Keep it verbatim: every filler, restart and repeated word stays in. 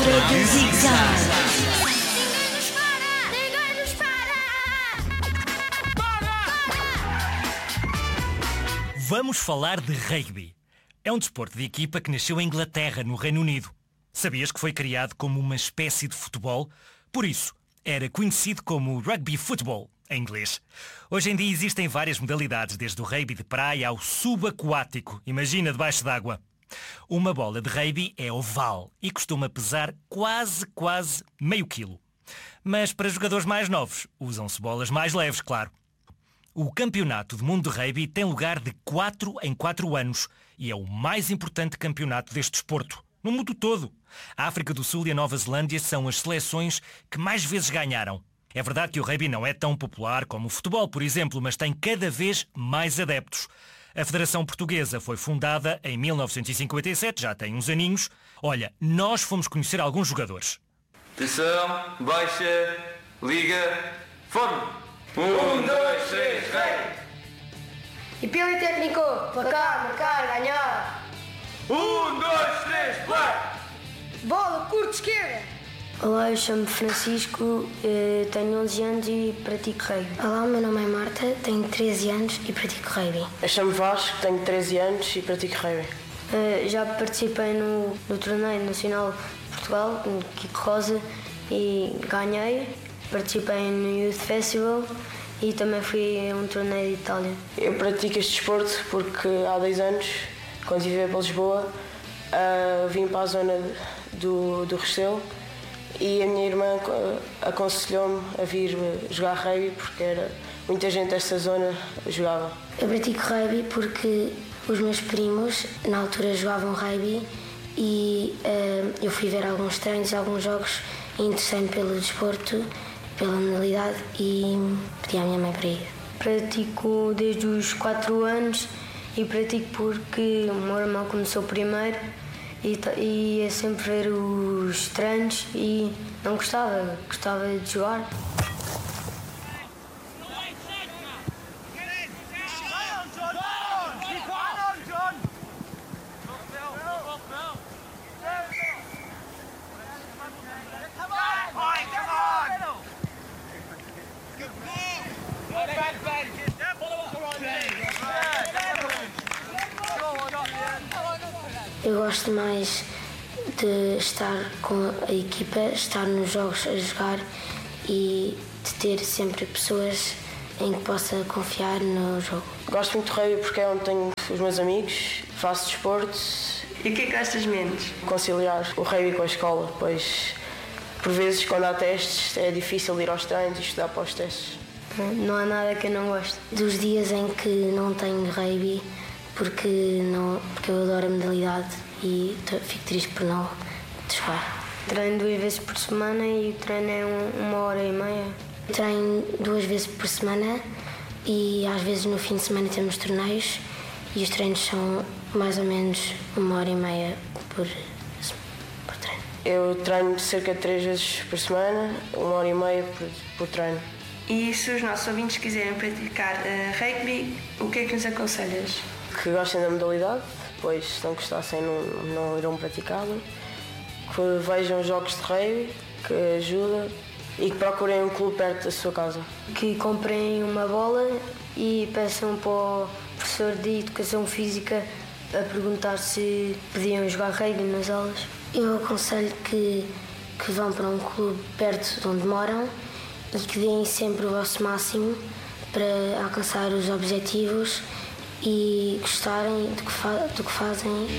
Rádio Zig-Zag. Vamos falar de rugby. É um desporto de equipa que nasceu em Inglaterra, no Reino Unido. Sabias que foi criado como uma espécie de futebol? Por isso, era conhecido como rugby football, em inglês. Hoje em dia existem várias modalidades, desde o rugby de praia ao subaquático. Imagina, debaixo d'água. Uma bola de rugby é oval e costuma pesar quase, quase meio quilo. Mas para jogadores mais novos, usam-se bolas mais leves, claro. O Campeonato do Mundo de Rugby tem lugar de quatro em quatro anos e é o mais importante campeonato deste desporto, no mundo todo. A África do Sul e a Nova Zelândia são as seleções que mais vezes ganharam. É verdade que o rugby não é tão popular como o futebol, por exemplo, mas tem cada vez mais adeptos. A Federação Portuguesa foi fundada em mil novecentos e cinquenta e sete, já tem uns aninhos. Olha, nós fomos conhecer alguns jogadores. Atenção, baixa, liga, forma! Um, dois, três, rei! E pelo técnico, marcar, marcar, ganhar! Um, dois, três, play! Bola, curto, esquerda! Olá, eu chamo-me Francisco, tenho onze anos e pratico rugby. Olá, o meu nome é Marta, tenho treze anos e pratico rugby. Eu chamo Vasco, tenho treze anos e pratico rugby. Uh, já participei no, no torneio nacional de Portugal, no Kiko Rosa, e ganhei. Participei no Youth Festival e também fui a um torneio de Itália. Eu pratico este desporto porque há dez anos, quando estive para Lisboa, uh, vim para a zona do, do Restelo e a minha irmã aconselhou-me a vir jogar rugby porque era, muita gente desta zona jogava. Eu pratico rugby porque os meus primos na altura jogavam rugby e uh, eu fui ver alguns treinos, alguns jogos e interessei-me pelo desporto, pela modalidade e pedi à minha mãe para ir. Pratico desde os quatro anos e pratico porque o meu irmão começou primeiro e, e ia sempre ver os treinos e não gostava, gostava de jogar. Eu gosto mais de estar com a equipa, estar nos jogos a jogar e de ter sempre pessoas em que possa confiar no jogo. Gosto muito de rugby porque é onde tenho os meus amigos, faço desporto. E o que é que gostas menos? Conciliar o rugby com a escola, pois por vezes quando há testes é difícil ir aos treinos e estudar para os testes. Não há nada que eu não gosto. Dos dias em que não tenho rugby, porque, não, porque eu adoro a modalidade e fico triste por não jogar. Treino duas vezes por semana e o treino é um, uma hora e meia. Treino duas vezes por semana e às vezes no fim de semana temos torneios e os treinos são mais ou menos uma hora e meia por, por treino. Eu treino cerca de três vezes por semana, uma hora e meia por, por treino. E se os nossos ouvintes quiserem praticar uh, rugby, o que é que nos aconselhas? Que gostem da modalidade, pois se não gostassem não, não irão praticá-la. Que vejam jogos de rugby, que ajuda e que procurem um clube perto da sua casa. Que comprem uma bola e peçam para o professor de Educação Física a perguntar se podiam jogar rugby nas aulas. Eu aconselho que, que vão para um clube perto de onde moram e que deem sempre o vosso máximo para alcançar os objetivos e gostarem do que, fa- do que fazem.